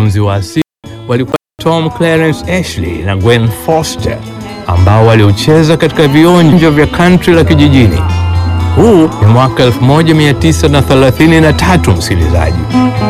Watunzi wa asili walikuwa Tom Clarence Ashley na Gwen Foster, ambao waliocheza katika vionjo vya country la kijijini. Huu ni mwaka 1933, msikilizaji.